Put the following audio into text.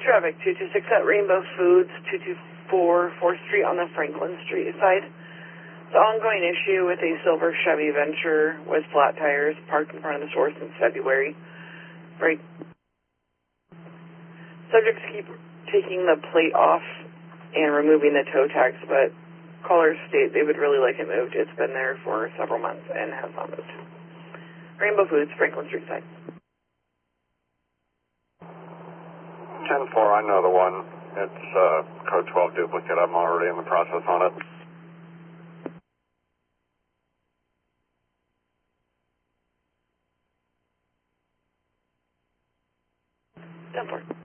Traffic 226 at Rainbow Foods, 224 4th Street on the Franklin Street side. The ongoing issue with a silver Chevy Venture with flat tires parked in front of the store since February. Right. Subjects keep taking the plate off and removing the tow tags, but callers state they would really like it moved. It's been there for several months and has not moved. Rainbow Foods, Franklin Street side. 10-4, I know the one. It's code 12 duplicate. I'm already in the process on it. 10-4.